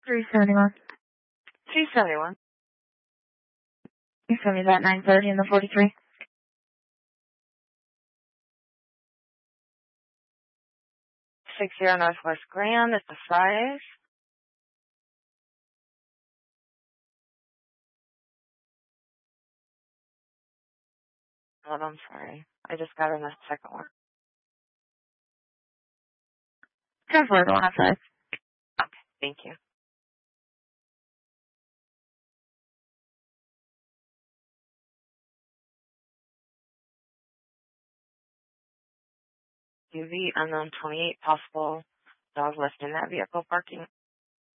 371. 271. You send me that 930 and the 43. Northwest Grand. It's a 5. Oh, I'm sorry. I just got in the second one. 10-4, the 105. Okay, thank you. UV unknown 28, possible dog left in that vehicle parking.